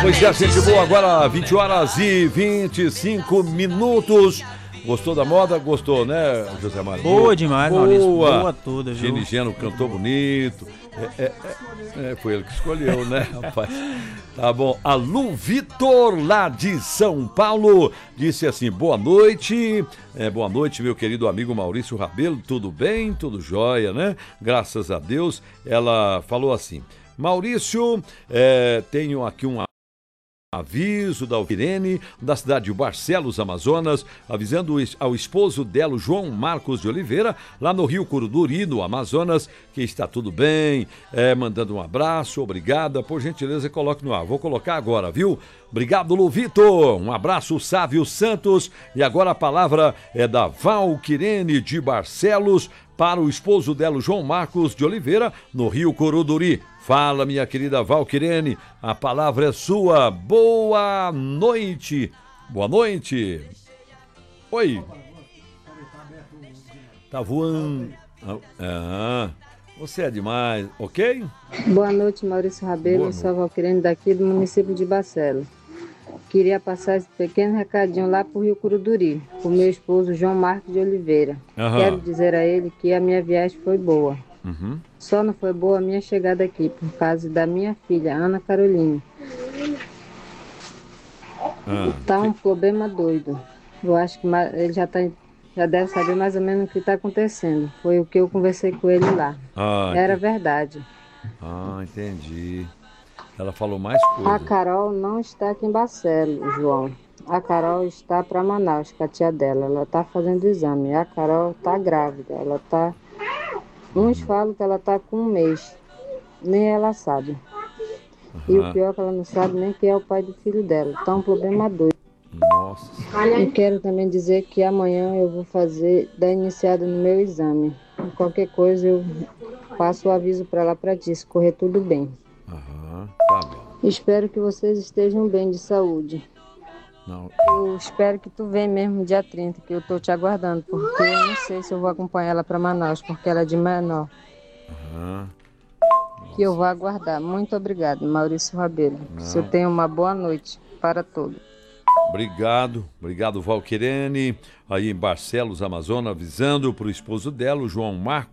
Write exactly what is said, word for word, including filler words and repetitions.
Pois é, gente boa, agora vinte horas e vinte e cinco minutos. Gostou da moda? Gostou, né, José Mário? Boa, boa demais, boa. Maurício. Boa toda, viu? Gene Geno cantou bonito. É, é, é, é, foi ele que escolheu, né, rapaz? Tá bom. A Lu Vitor, lá de São Paulo, disse assim, boa noite. É, boa noite, meu querido amigo Maurício Rabelo. Tudo bem? Tudo jóia, né? Graças a Deus. Ela falou assim, Maurício, é, tenho aqui um aviso da Alquirene, da cidade de Barcelos, Amazonas, avisando ao esposo dela, João Marcos de Oliveira, lá no Rio Curuduri, no Amazonas, que está tudo bem, é, mandando um abraço, obrigada, por gentileza, coloque no ar. Vou colocar agora, viu? Obrigado, Lu Vitor. Um abraço, Sávio Santos. E agora a palavra é da Valquirene de Barcelos para o esposo dela, João Marcos de Oliveira, no Rio Curuduri. Fala, minha querida Valquirene, a palavra é sua. Boa noite. Boa noite. Oi. Tá voando. Ah, você é demais, ok? Boa noite, Maurício Rabelo. Sou a Valquirene daqui do município de Barcelos. Queria passar esse pequeno recadinho lá para o Rio Curuduri, com meu esposo João Marcos de Oliveira. Uhum. Quero dizer a ele que a minha viagem foi boa. Uhum. Só não foi boa a minha chegada aqui, por causa da minha filha, Ana Carolina. Ah, tá um problema doido. Eu acho que ele já, tá, já deve saber mais ou menos o que está acontecendo. Foi o que eu conversei com ele lá. Ah, Era que... verdade. Ah, entendi. Ela falou mais coisa. A Carol não está aqui em Barcelos, João. A Carol está para Manaus, com a tia dela. Ela está fazendo exame. A Carol está grávida. Ela está... Uns falam que ela está com um mês. Nem ela sabe. Uhum. E o pior é que ela não sabe nem quem é o pai do filho dela. Está um problema doido. Nossa. E quero também dizer que amanhã eu vou fazer, dar iniciada no meu exame. E qualquer coisa eu passo o aviso para lá para ti, se correr tudo bem. Aham, tá bom. Espero que vocês estejam bem de saúde. Não. Eu espero que tu venha mesmo dia trinta, que eu tô te aguardando, porque eu não sei se eu vou acompanhar ela para Manaus, porque ela é de menor. Aham. Que eu vou aguardar. Muito obrigado, Maurício Rabelo. Você tenha uma boa noite para todos. Obrigado, obrigado, Valquirene, aí em Barcelos, Amazonas, avisando para o esposo dela, o João Marcos.